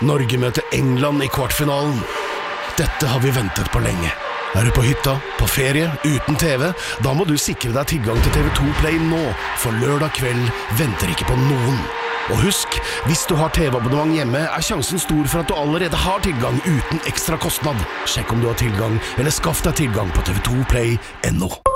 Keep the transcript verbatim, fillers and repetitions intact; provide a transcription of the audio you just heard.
Norge møter England i kvartfinalen. Dette har vi ventet på lenge. Er du på hytta, på ferie, uten T V? Da må du sikre deg tilgang til T V to Play nå, for lørdag kveld venter ikke på noen. Og husk, hvis du har T V-abonnement hjemme, er sjansen stor for at du allerede har tilgang uten ekstra kostnad. Sjekk om du har tilgang, eller skaff deg tilgang på T V to Play punktum no.